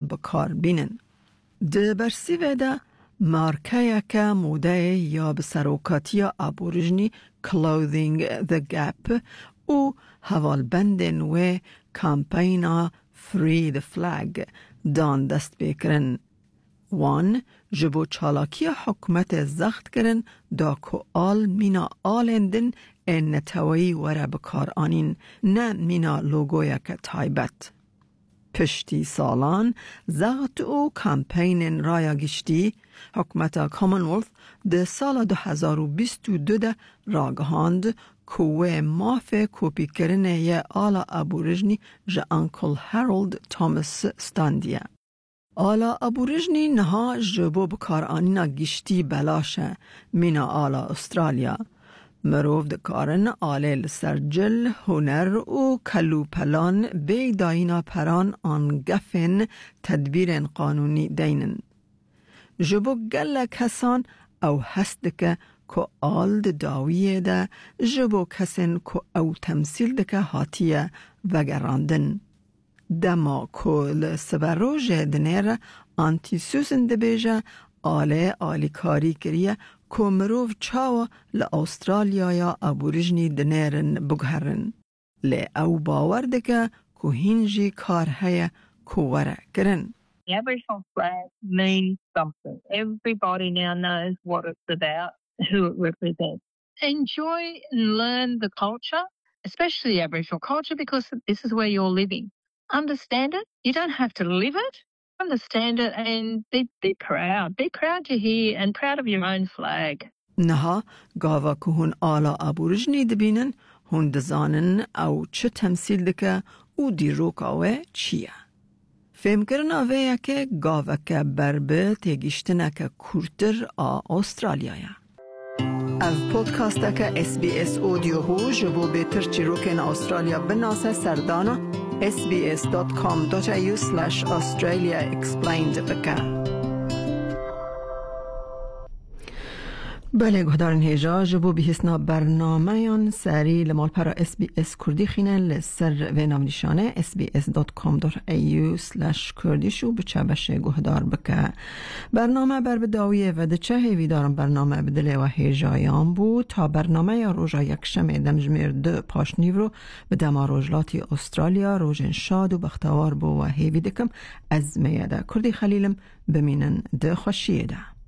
بکار بینن. ده برسیوه ده مارکه که موده یا بسروکاتی ابوریجنی Clothing the Gap و حوالبند و کامپینا Free the Flag دان دست بکرن. وان جبو چالاکی حکومت زخت کرن دا که آل مینا آلندن این نتوایی وره بکار آنین نه مینا لوگویا که تایبت. پشتی سالان زغط و کمپین رای گشتی حکومت کامنولث ده سال 2022 ده راگهاند کوه ماف کوپی کرنه یه آلا ابوریجنی جا انکل هارولد توماس ستاندیه. آلا ابوریجنی نها جبو بکار آنینا گشتی بلاشه مینا آلا استرالیا. مروف دکارن آله لسرجل، هنر و کلو پلان بی داینا پران آنگفن تدبیر قانونی دینن. جبو گل کسان او هست که آل داویه ده جبو کسن که او تمثیل ده که هاتیه وگراندن. دما که لسبروج دنیر آنتیسوسن ده بیجه آلی کاری کریه که مروف چاو لأسترالیا یا ابوریجنی دنیرن بگهرن. لی او باور دکه که هنجی کار هیا که وره کرن. The Aboriginal flag means something. Everybody now knows what it's about, who it represents. Enjoy and learn the culture, especially the Aboriginal culture, because this is where you're living. Understand it. You don't have to live it. Understand it and be proud. Be proud you're here and proud of your own flag. نها گاوا که هون آلا ابوریجنی دبینن هون دزانن او چه تمثیل دکه او دیروک آوه چیه. فهم کرنا ویا که گاوا که بربه تیگیشتنه که کورتر استرالیایا. او پودکاسته که SBS اودیو هو جبو بیتر چیروکن استرالیا بناسه سردانا sbs.com.au/Australia explained بکه. بله گهدارن هیجا جبو بیهسنا برنامه یان سری لمال پرا SBS کردی خینه لسر و نام نشانه sbs.com.au/کردیشو بچه بشه گهدار بکه. برنامه بر بداویه و دچه هیوی دارم برنامه بدله و هیجایان بود تا برنامه یا روژا یکشمه دمجمیر 2 پاشنیو رو به دما روژلاتی استرالیا روژن شاد و بختوار بو و هیوی دکم از میاده کردی خلیلم بمینن ده خوشیه ده.